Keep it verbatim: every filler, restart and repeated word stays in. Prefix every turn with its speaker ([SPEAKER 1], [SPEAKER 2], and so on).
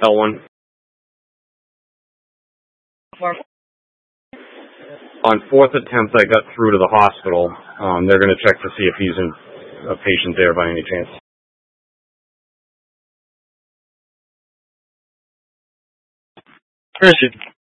[SPEAKER 1] L one. On fourth attempt, I got through to the hospital. Um, they're going to check to see if he's in, a patient there by any chance.
[SPEAKER 2] Where is he?